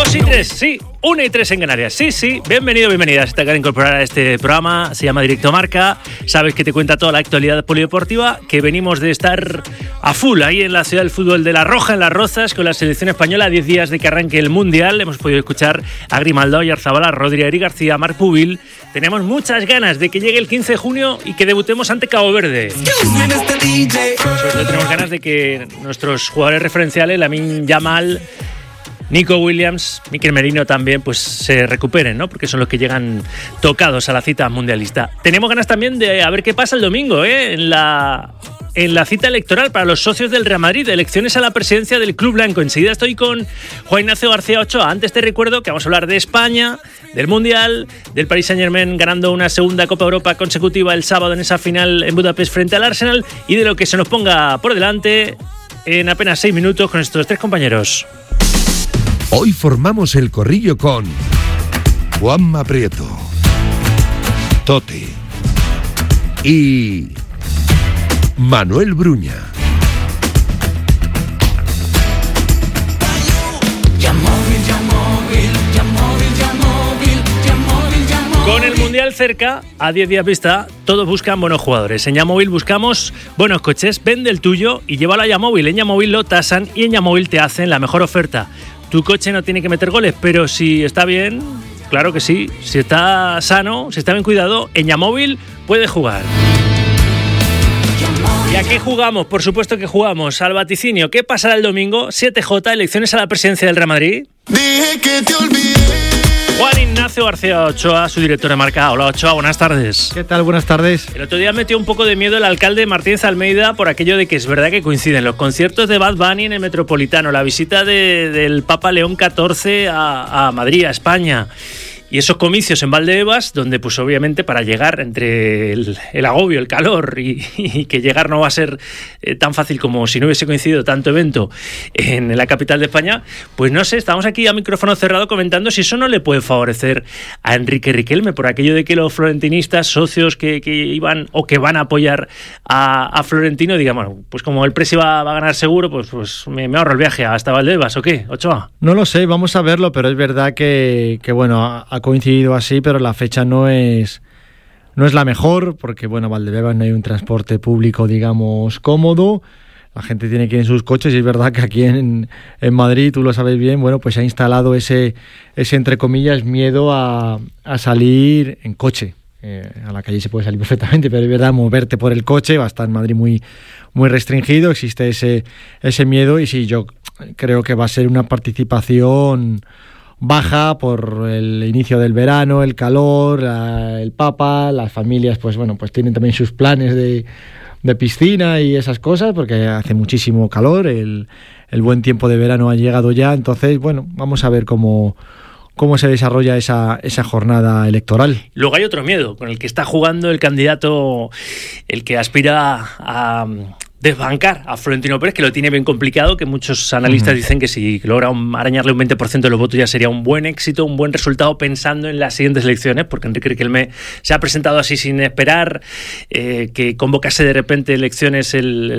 2:03, sí, 1:03 en Canarias. Sí, bienvenido, bienvenidas. Te acabo de incorporar a este programa, se llama Directo Marca. Sabes que te cuenta toda la actualidad polideportiva, que venimos de estar a full ahí en la ciudad del fútbol de La Roja, en Las Rozas, con la selección española, a 10 días de que arranque el Mundial. Hemos podido escuchar a Grimaldo, Oyarzabal, Rodri, Eric García, Marc Pubil. Tenemos muchas ganas de que llegue el 15 de junio y que debutemos ante Cabo Verde. Sobre todo tenemos ganas de que nuestros jugadores referenciales, Lamine Yamal, Nico Williams, Mikel Merino también, pues se recuperen, ¿no? Porque son los que llegan tocados a la cita mundialista. Tenemos ganas también de a ver qué pasa el domingo, en la cita electoral para los socios del Real Madrid, elecciones a la presidencia del Club Blanco. Enseguida estoy con Juan Ignacio García Ochoa. Antes te recuerdo que vamos a hablar de España, del Mundial, del Paris Saint-Germain ganando una segunda Copa Europa consecutiva el sábado en esa final en Budapest frente al Arsenal, y de lo que se nos ponga por delante en apenas 6 minutos con estos 3 compañeros. Hoy formamos el corrillo con Juanma Prieto, Totti y Manuel Bruña. Con el Mundial cerca, a 10 días vista, todos buscan buenos jugadores. En Yamóvil buscamos buenos coches. Vende el tuyo y llévalo a Yamóvil. En Yamóvil lo tasan y en Yamóvil te hacen la mejor oferta. Tu coche no tiene que meter goles, pero si está bien, claro que sí. Si está sano, si está bien cuidado, en Yamóvil puede jugar. ¿Y a qué jugamos? Por supuesto que jugamos al vaticinio. ¿Qué pasará el domingo? 7J, elecciones a la presidencia del Real Madrid. Dije que te olvidé. Juan Ignacio García Ochoa, su director de marca. Hola Ochoa, buenas tardes. ¿Qué tal? Buenas tardes. El otro día metió un poco de miedo el alcalde Martínez Almeida por aquello de que es verdad que coinciden los conciertos de Bad Bunny en el Metropolitano, la visita del Papa León XIV a Madrid, a España, y esos comicios en Valdebebas, donde pues obviamente para llegar entre el agobio, el calor y que llegar no va a ser tan fácil como si no hubiese coincidido tanto evento en la capital de España, pues no sé, estamos aquí a micrófono cerrado comentando si eso no le puede favorecer a Enrique Riquelme por aquello de que los florentinistas, socios que iban o que van a apoyar a Florentino, digan, bueno, pues como el Presi va a ganar seguro, pues me ahorro el viaje hasta Valdebebas, ¿o qué, Ochoa? No lo sé, vamos a verlo, pero es verdad que bueno, ha coincidido así, pero la fecha no es la mejor, porque bueno, Valdebebas no hay un transporte público, digamos, cómodo. La gente tiene que ir en sus coches, y es verdad que aquí en Madrid, tú lo sabes bien, bueno, pues se ha instalado ese entre comillas miedo a salir en coche. A la calle se puede salir perfectamente, pero es verdad, moverte por el coche va a estar en Madrid muy, muy restringido, existe ese miedo, y sí, yo creo que va a ser una participación baja por el inicio del verano, el calor, el Papa, las familias pues bueno, pues tienen también sus planes de piscina y esas cosas, porque hace muchísimo calor, el buen tiempo de verano ha llegado ya, entonces bueno, vamos a ver cómo se desarrolla esa jornada electoral. Luego hay otro miedo con el que está jugando el candidato, el que aspira a desbancar a Florentino Pérez, que lo tiene bien complicado, que muchos analistas dicen que si logra arañarle un 20% de los votos ya sería un buen éxito, un buen resultado pensando en las siguientes elecciones, porque Enrique Riquelme se ha presentado así sin esperar que convocase de repente elecciones el